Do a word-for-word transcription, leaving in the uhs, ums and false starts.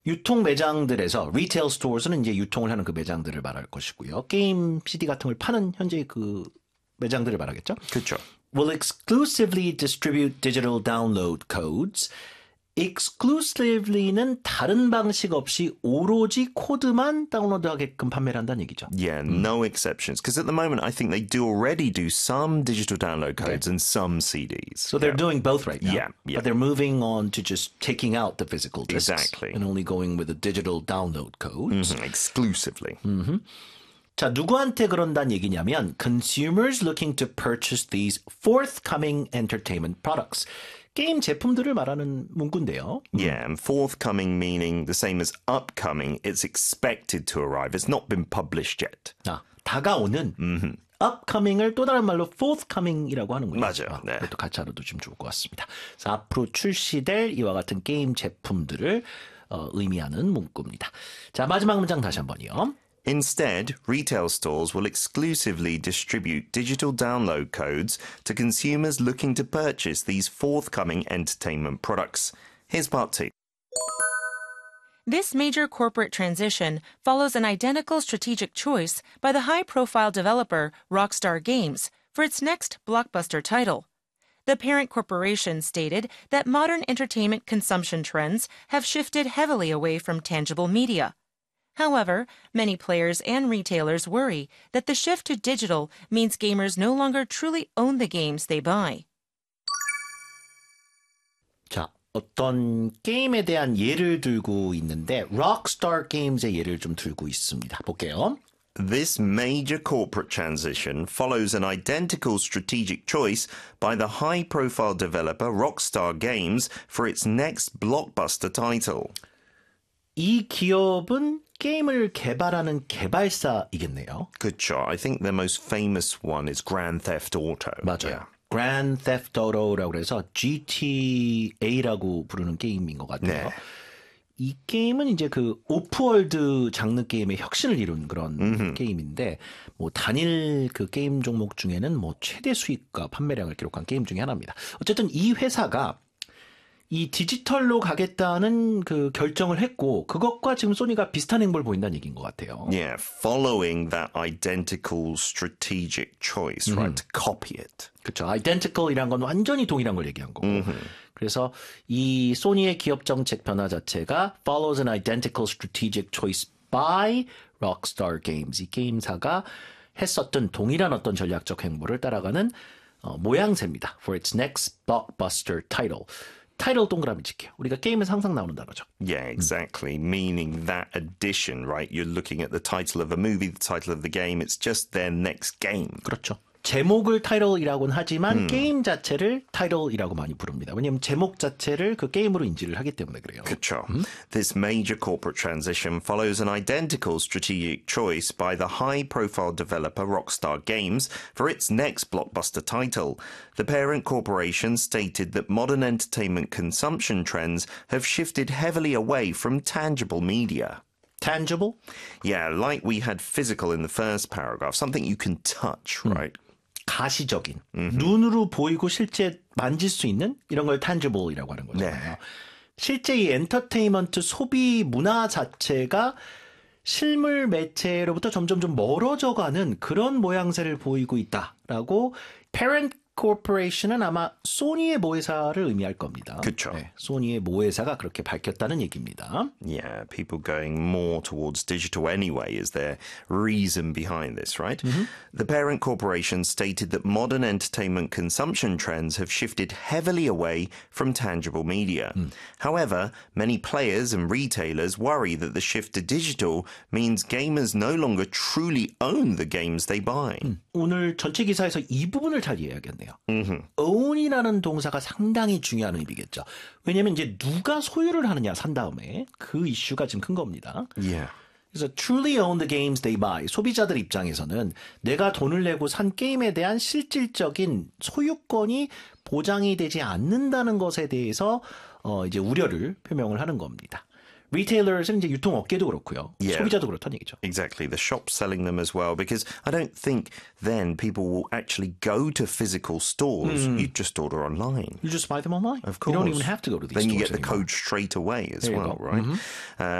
유통 매장들에서 retail stores는 이제 유통을 하는 그 매장들을 말할 것이고요. 게임 씨디 같은 걸 파는 현재 그 매장들을 말하겠죠. 그렇죠. Will exclusively distribute digital download codes. exclusively는 다른 방식 없이 오로지 코드만 다운로드하게끔 판매를 한다는 얘기죠. Yeah, no exceptions. Because at the moment, I think they do already do some digital download codes Okay. and some C Ds. So they're yeah. doing both right now. Yeah, yeah. But they're moving on to just taking out the physical discs. Exactly. And only going with the digital download codes. Mhm, exclusively. Mm. 자, 누구한테 그런다는 얘기냐면 consumers looking to purchase these forthcoming entertainment products. 게임 제품들을 말하는 문구인데요. Yeah, and forthcoming meaning the same as upcoming. It's expected to arrive. It's not been published yet. 아, 다가오는 mm-hmm. upcoming을 또 다른 말로 forthcoming이라고 하는군요. 맞아요. 네. 그것도 같이 알아두시면 좋을 것 같습니다. 그래서 앞으로 출시될 이와 같은 게임 제품들을 어, 의미하는 문구입니다. 자, 마지막 문장 다시 한번요. Instead, retail stores will exclusively distribute digital download codes to consumers looking to purchase these forthcoming entertainment products. Here's part two. This major corporate transition follows an identical strategic choice by the high-profile developer Rockstar Games for its next blockbuster title. The parent corporation stated that modern entertainment consumption trends have shifted heavily away from tangible media. However, many players and retailers worry that the shift to digital means gamers no longer truly own the games they buy. 자, 어떤 게임에 대한 예를 들고 있는데 Rockstar Games의 예를 좀 들고 있습니다. 볼게요. This major corporate transition follows an identical strategic choice by the high-profile developer Rockstar Games for its next blockbuster title. 이 기업은 게임을 개발하는 개발사이겠네요. 그렇죠. I think the most famous one is Grand Theft Auto. 맞아요. Yeah. Grand Theft Auto라고 해서 지티에이라고 부르는 게임인 것 같아요. 네. 이 게임은 이제 그 오프월드 장르 게임의 혁신을 이룬 그런 음흠. 게임인데 뭐 단일 그 게임 종목 중에는 뭐 최대 수익과 판매량을 기록한 게임 중에 하나입니다. 어쨌든 이 회사가 이 디지털로 가겠다는 그 결정을 했고 그것과 지금 소니가 비슷한 행보를 보인다는 얘기인 것 같아요. Yeah, following that identical strategic choice, mm-hmm. right, to copy it. 그렇죠. identical이란 건 완전히 동일한 걸 얘기한 거고. Mm-hmm. 그래서 이 소니의 기업 정책 변화 자체가 follows an identical strategic choice by Rockstar Games. 이 게임사가 했었던 동일한 어떤 전략적 행보를 따라가는 어, 모양새입니다. For its next blockbuster title. 타이틀 동그라미 칠게요. 우리가 게임에서 항상 나오는 단어죠. Yeah, exactly. 음. Meaning that addition, right? You're looking at the title of a movie, the title of the game. It's just their next game. 그렇죠. 제목을 타이틀이라고는 하지만 음. 게임 자체를 타이틀이라고 많이 부릅니다. 왜냐하면 제목 자체를 그 게임으로 인지를 하기 때문에 그래요. 그렇죠. 음? This major corporate transition follows an identical strategic choice by the high-profile developer Rockstar Games for its next blockbuster title. The parent corporation stated that modern entertainment consumption trends have shifted heavily away from tangible media. Tangible? Yeah, like we had physical in the first paragraph, something you can touch, right? 음. 가시적인, mm-hmm. 눈으로 보이고 실제 만질 수 있는 이런 걸 tangible이라고 하는 거잖아요. 네. 실제 이 엔터테인먼트 소비 문화 자체가 실물 매체로부터 점점 좀 멀어져가는 그런 모양새를 보이고 있다라고 parent corporation은 아마 소니의 모회사를 의미할 겁니다. 그렇죠. 네, 소니의 모회사가 그렇게 밝혔다는 얘기입니다. Yeah, people going more towards digital anyway is their reason behind this, right? Mm-hmm. The parent corporation stated that modern entertainment consumption trends have shifted heavily away from tangible media. Mm. However, many players and retailers worry that the shift to digital means gamers no longer truly own the games they buy. 음, 오늘 전체 기사에서 이 부분을 잘 이해해야겠네요. Mm-hmm. own이라는 동사가 상당히 중요한 의미겠죠. 왜냐하면 이제 누가 소유를 하느냐 산 다음에 그 이슈가 지금 큰 겁니다. Yeah. 그래서 truly own the games they buy. 소비자들 입장에서는 내가 돈을 내고 산 게임에 대한 실질적인 소유권이 보장이 되지 않는다는 것에 대해서 어 이제 우려를 표명을 하는 겁니다. retailers 이제 유통업계도 그렇고요. Yeah. 소비자도 그렇다는 얘기죠. Exactly. The shops selling them as well, because I don't think then people will actually go to physical stores. You just order online. You just buy them online. Of course. You don't even have to go to these then stores you get the anymore. code straight away as There you well, go. right? Mm-hmm. Uh,